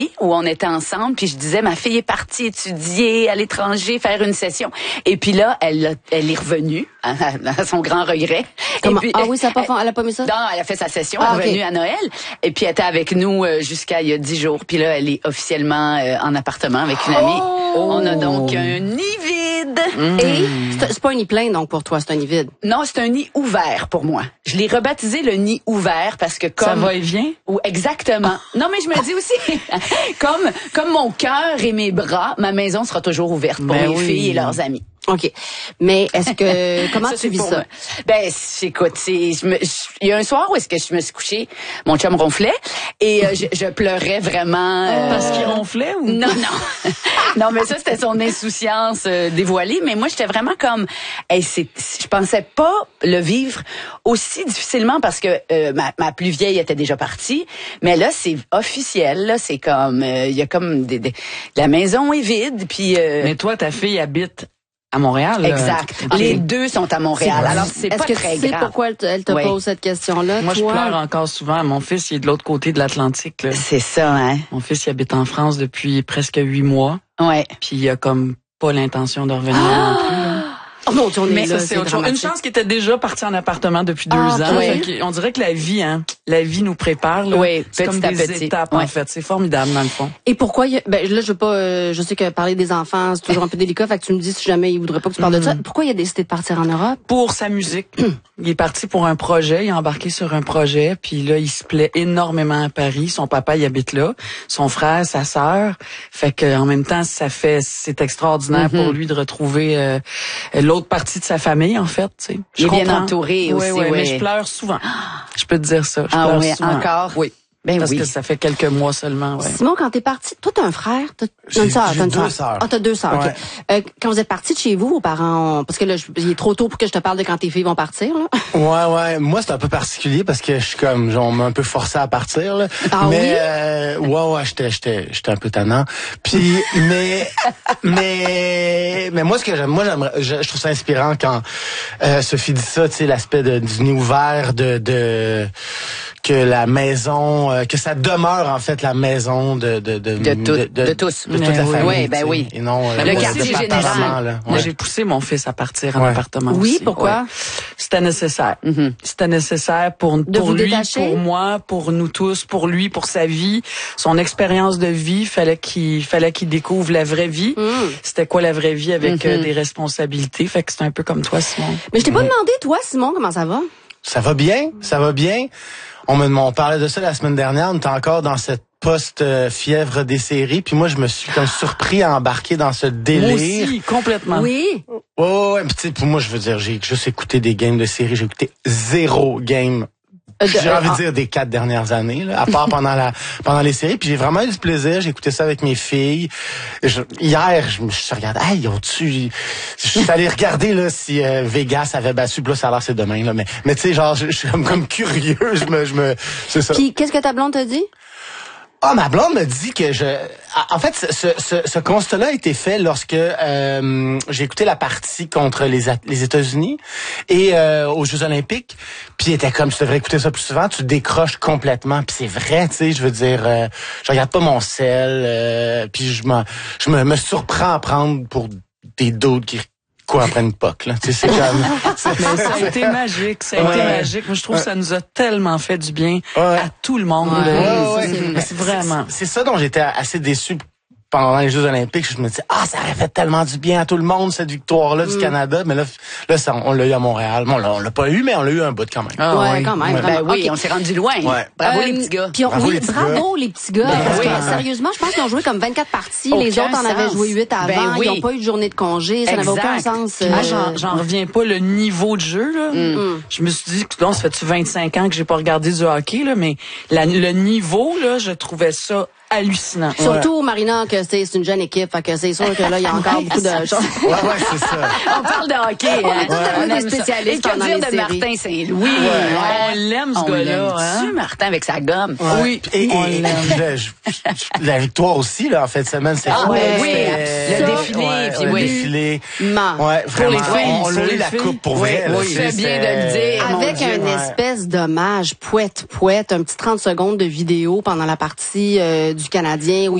où on était ensemble, puis je disais, ma fille est partie étudier à l'étranger, faire une session. Et puis là, elle est revenue, à son grand regret. Comment? Et puis, Ah oui, elle a pas mis ça? Non, elle a fait sa session, elle est revenue à Noël. Et puis elle était avec nous jusqu'à il y a 10 jours. Puis là, elle est officiellement en appartement avec une amie. On a donc un nid vide. Et c'est pas un nid plein, donc, pour toi, c'est un nid vide. Non, c'est un nid ouvert pour moi. Je l'ai rebaptisé le nid ouvert parce que comme... Ça va et vient? Ou exactement. Non, mais je me dis aussi, comme mon cœur et mes bras, ma maison sera toujours ouverte pour mes filles et leurs amis. OK. Mais est-ce que comment tu vis ça? Moi. Ben, écoute, il y a un soir où est-ce que je me suis couchée, mon chum ronflait et je pleurais vraiment parce qu'il ronflait ou non. Non, mais ça c'était son insouciance dévoilée, mais moi j'étais vraiment comme je pensais pas le vivre aussi difficilement parce que ma plus vieille était déjà partie, mais là c'est officiel, là c'est comme il y a comme la maison est vide puis mais toi ta fille habite à Montréal. Exact. Les deux sont à Montréal. Alors, c'est pas très grave. Est-ce que tu sais pourquoi elle te pose cette question-là? Moi, je pleure encore souvent. Mon fils, il est de l'autre côté de l'Atlantique. Là. C'est ça, hein? Mon fils, il habite en France depuis presque 8 mois. Ouais. Puis il a comme pas l'intention de revenir non plus. Là. Oh mon Dieu, mais ça, c'est autre chose. Une chance qu'il était déjà parti en appartement depuis 2 ans. Ouais. On dirait que la vie nous prépare. Là. Oui, c'est comme des étapes, en fait. C'est formidable, dans le fond. Et pourquoi, là, je veux pas, je sais que parler des enfants, c'est toujours un peu délicat, fait que tu me dis si jamais il voudrait pas que tu parles de ça. Pourquoi il a décidé de partir en Europe? Pour sa musique. Il est parti pour un projet, il est embarqué sur un projet, puis là, il se plaît énormément à Paris. Son papa, il habite là. Son frère, sa sœur. Fait que, en même temps, c'est extraordinaire pour lui de retrouver l'autre partie de sa famille, en fait, tu sais. Il est bien entouré aussi, oui. Mais je pleure souvent. Je peux te dire ça. Je pleure souvent. Encore? Oui. Ben parce que ça fait quelques mois seulement, ouais. Simon, quand t'es parti, toi t'as un frère, j'ai 2 sœurs. Ah, t'as 2 sœurs, ouais. OK. Quand vous êtes partis de chez vous, vos parents parce que là, il est trop tôt pour que je te parle de quand tes filles vont partir, là. Ouais. Moi, c'est un peu particulier parce que je suis comme, on m'a un peu forcé à partir, là. Ah mais, oui? Ouais, j'étais un peu tannant. Puis, mais moi, ce que j'aimerais, je trouve ça inspirant quand, Sophie dit ça, tu sais, l'aspect du nid ouvert, que la maison, que ça demeure en fait la maison de tous, de toute la famille. Oui, ben oui. Et non le quartier général. Moi, j'ai poussé mon fils à partir en appartement. Oui, aussi. pourquoi? Ouais. C'était nécessaire. C'était nécessaire pour lui, détacher? pour moi, pour nous tous, pour lui, pour sa vie, son expérience de vie. Fallait qu'il découvre la vraie vie. C'était quoi la vraie vie avec des responsabilités. Fait que c'est un peu comme toi, Simon. Mais je t'ai pas demandé, toi, Simon, comment ça va? Ça va bien. On parlait de ça la semaine dernière. On était encore dans cette post-fièvre des séries. Puis moi, je me suis comme surpris à embarquer dans ce délire. Moi aussi, complètement. Oui. Ouais. Puis tu sais, pour moi, je veux dire, j'ai juste écouté des games de séries. J'ai écouté 0 game. J'ai envie de dire des 4 dernières années, là, à part pendant les séries. Puis j'ai vraiment eu du plaisir. J'ai écouté ça avec mes filles. Hier, je me suis regardé. Hey, je suis allé regarder là si Vegas avait battu. Puis là, ça a l'air c'est demain là. Mais tu sais, genre, je suis comme curieux. C'est ça. Puis qu'est-ce que ta blonde t'a dit? Ah, ma blonde me dit que en fait, ce constat-là a été fait lorsque j'ai écouté la partie contre les États-Unis et aux Jeux Olympiques. Puis il était comme, tu devrais écouter ça plus souvent, tu décroches complètement. Puis c'est vrai, tu sais, je veux dire, je regarde pas mon sel. Puis je me surprends à prendre pour des d'autres qui après une POC, là. Tu sais, c'est comme... Mais ça a été magique, magique. Moi, je trouve que ça nous a tellement fait du bien à tout le monde. C'est vraiment. C'est ça dont j'étais assez déçu pendant les Jeux Olympiques. Je me disais, ça aurait fait tellement du bien à tout le monde, cette victoire-là du Canada. Mais là on l'a eu à Montréal. Bon, là, on l'a pas eu, mais on l'a eu un bout quand même. Quand même. Ben oui, on s'est rendu loin. Ouais. Bravo les petits gars. Puis bravo les petits gars. Parce que, sérieusement, je pense qu'ils ont joué comme 24 parties. Les autres en avaient joué 8 avant. Ils n'ont pas eu de journée de congé. Ça n'avait aucun sens. J'en reviens pas. Le niveau de jeu, là. Je me suis dit, ça fait-tu 25 ans que j'ai pas regardé du hockey, là, mais le niveau, là, je trouvais ça hallucinant. Surtout, Marina, que c'est une jeune équipe, fait que c'est sûr que là, il y a encore beaucoup de choses. Ouais, c'est ça. On parle de hockey, on est spécialistes pendant les séries. Et que dire de Martin Saint-Louis? On l'aime, ce gars-là, hein? Martin avec sa gomme. Oui. Et la victoire aussi, là, en fait, semaine, c'est oui, le défilé, puis le défilé. Ouais, vraiment. Pour les filles, on a eu la coupe pour vrai. Oui, c'est bien de le dire. Avec un espèce d'hommage poète, un petit 30 secondes de vidéo pendant la partie du Canadien où